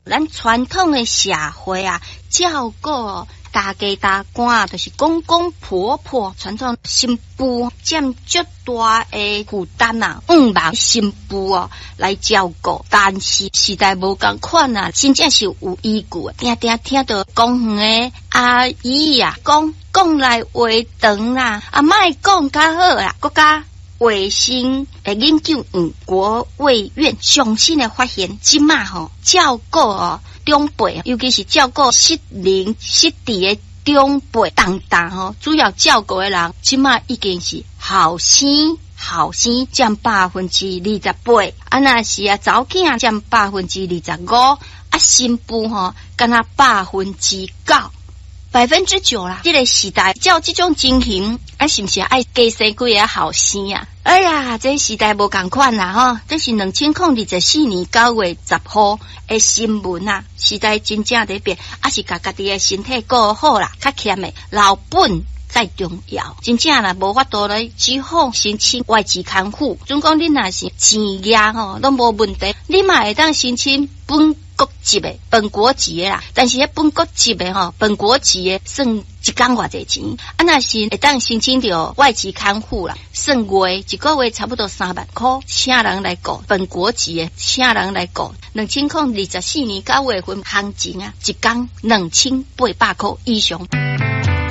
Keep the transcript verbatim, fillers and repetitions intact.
咱传统的社会啊，照顾大家大官就是公公婆婆，传统新妇占足大的负担啊，五万新妇哦来照顾。但是时代无共款啊，真正是有依据的。定定听到公园的阿姨啊，讲讲来话长啦，啊莫讲较好啦，国家卫生诶研究院国卫院上新的发现，即马吼照顾哦长辈，尤其是照顾失灵失智的长辈，当当吼主要照顾的人，即马已经是后生后生占百分之二十八，啊那是啊查某囝占百分之二十五，啊新妇吼敢若百分之九。百分之九啦！这个时代照这种情形，啊，是不是爱加生几个后生啊？哎呀，这时代无共款啦吼！这是两千零二十四年九月十号的新闻啊，时代真正在变，啊是家家己的身体顾好啦，较欠的老本最重要。真正啦，无法度来只好申请外籍看护。总讲你若是钱压吼，拢无问题，你嘛会当申请本国籍的本国籍的啦，但是迄本国籍的吼，本国籍的算一工偌济钱，啊那是会当申请到外籍看护啦，算月一个月差不多三万块，请人来顾本国籍的，请人来顾。两千零二十四年九月份行情啊，一工两千八百块以上。